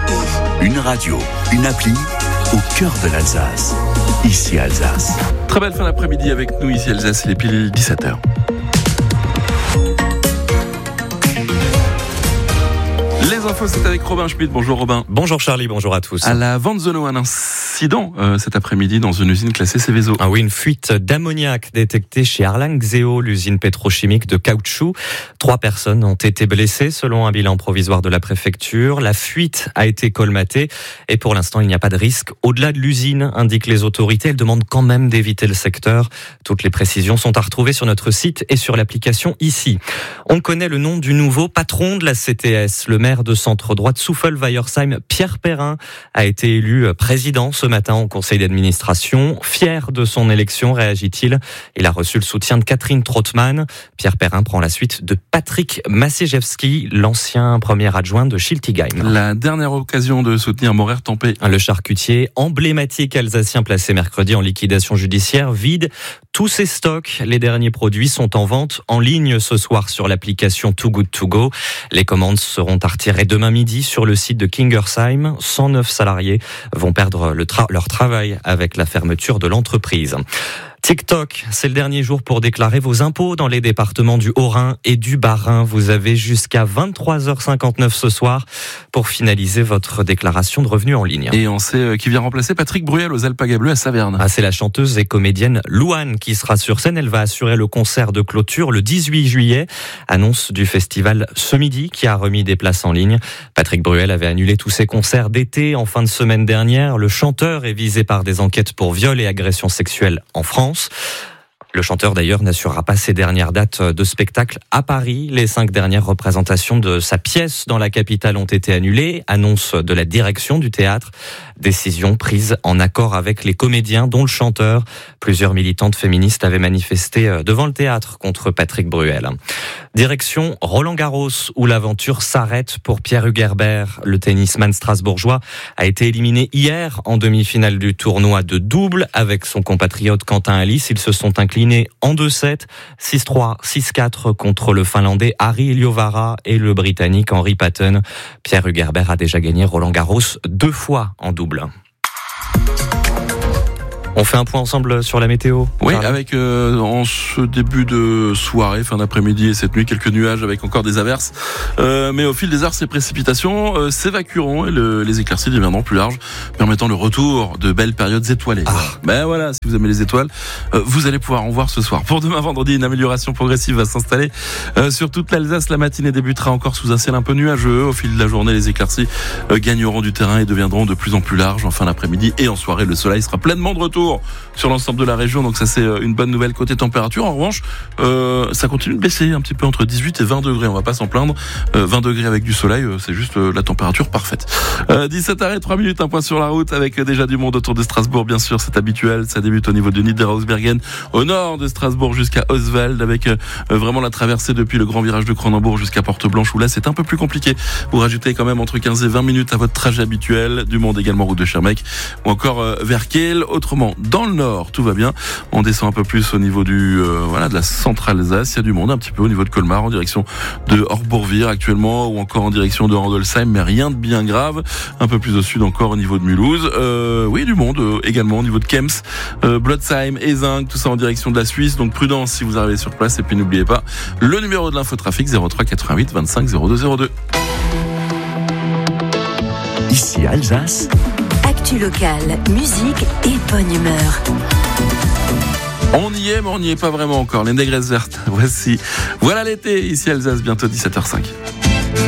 Une radio, une appli au cœur de l'Alsace. Ici Alsace. Très belle fin d'après-midi avec nous ici Alsace, il est pile 17h. Les infos, c'est avec Robin Schmitt. Bonjour Robin. Bonjour Charlie, bonjour à tous. À la Vanzeno, un incident cet après-midi dans une usine classée Seveso. Ah oui, une fuite d'ammoniac détectée chez Arlang Xeo, l'usine pétrochimique de caoutchouc. 3 personnes ont été blessées selon un bilan provisoire de la préfecture. La fuite a été colmatée et pour l'instant, il n'y a pas de risque. Au-delà de l'usine, indiquent les autorités, elles demandent quand même d'éviter le secteur. Toutes les précisions sont à retrouver sur notre site et sur l'application ici. On connaît le nom du nouveau patron de la CTS, le maire de centre-droit de Souffel-Weiersheim, Pierre Perrin, a été élu président ce matin au conseil d'administration. Fier de son élection, réagit-il. Il a reçu le soutien de Catherine Trottmann. Pierre Perrin prend la suite de Patrick Maciejewski, l'ancien premier adjoint de Schiltigheim. La dernière occasion de soutenir Morer Tempé. Le charcutier emblématique alsacien placé mercredi en liquidation judiciaire vide tous ses stocks. Les derniers produits sont en vente en ligne ce soir sur l'application Too Good To Go. Les commandes seront à retirer demain midi sur le site de Kingersheim. 109 salariés vont perdre leur travail avec la fermeture de l'entreprise. TikTok, c'est le dernier jour pour déclarer vos impôts dans les départements du Haut-Rhin et du Bas-Rhin. Vous avez jusqu'à 23h59 ce soir pour finaliser votre déclaration de revenus en ligne. Et on sait qui vient remplacer Patrick Bruel aux Alpagas Bleus à Saverne. C'est la chanteuse et comédienne Louane qui sera sur scène. Elle va assurer le concert de clôture le 18 juillet. Annonce du festival Ce Midi qui a remis des places en ligne. Patrick Bruel avait annulé tous ses concerts d'été en fin de semaine dernière. Le chanteur est visé par des enquêtes pour viol et agression sexuelle en France. Le chanteur d'ailleurs n'assurera pas ses dernières dates de spectacle à Paris. Les 5 dernières représentations de sa pièce dans la capitale ont été annulées. Annonce de la direction du théâtre. Décision prise en accord avec les comédiens dont le chanteur. Plusieurs militantes féministes avaient manifesté devant le théâtre contre Patrick Bruel. Direction Roland-Garros où l'aventure s'arrête pour Pierre Hugerbert. Le tennisman strasbourgeois a été éliminé hier en demi-finale du tournoi de double avec son compatriote Quentin Halys. Ils se sont inclinés en 2-7, 6-3, 6-4 contre le Finlandais Harri Liovara et le Britannique Henri Patton. Pierre Hugerbert a déjà gagné Roland-Garros 2 fois en double. On fait un point ensemble sur la météo. Oui, avec en ce début de soirée, fin d'après-midi et cette nuit, quelques nuages avec encore des averses. Mais au fil des heures, ces précipitations s'évacueront et les éclaircies deviendront plus larges, permettant le retour de belles périodes étoilées. Ben voilà, si vous aimez les étoiles, vous allez pouvoir en voir ce soir. Pour demain vendredi, une amélioration progressive va s'installer sur toute l'Alsace. La matinée débutera encore sous un ciel un peu nuageux. Au fil de la journée, les éclaircies gagneront du terrain et deviendront de plus en plus larges en fin d'après-midi. Et en soirée, le soleil sera pleinement de retour sur l'ensemble de la région, donc ça c'est une bonne nouvelle côté température. En revanche, ça continue de baisser un petit peu entre 18 et 20 degrés, on va pas s'en plaindre. 20 degrés avec du soleil, c'est juste la température parfaite. 17h03, un point sur la route avec déjà du monde autour de Strasbourg, bien sûr, c'est habituel. Ça débute au niveau de Niederhausbergen, au nord de Strasbourg jusqu'à Oswald, avec vraiment la traversée depuis le grand virage de Cronenbourg jusqu'à Porte-Blanche, où là c'est un peu plus compliqué. Vous rajoutez quand même entre 15 et 20 minutes à votre trajet habituel. Du monde également route de Schermbeck ou encore vers Kehl. Autrement, dans le nord, tout va bien. On descend un peu plus au niveau de la centrale Alsace. Il y a du monde un petit peu au niveau de Colmar, en direction de Horbourvire actuellement, ou encore en direction de Randolsheim, mais rien de bien grave. Un peu plus au sud encore au niveau de Mulhouse. Oui, du monde également au niveau de Kems, Blotzheim, Ezing, tout ça en direction de la Suisse. Donc prudence si vous arrivez sur place. Et puis n'oubliez pas le numéro de l'infotrafic 03 88 25 02 02. Ici Alsace. Actu locale, musique et bonne humeur. On y est, mais on n'y est pas vraiment encore. Les négresses vertes, voici. Voilà l'été, ici Alsace, bientôt 17h05.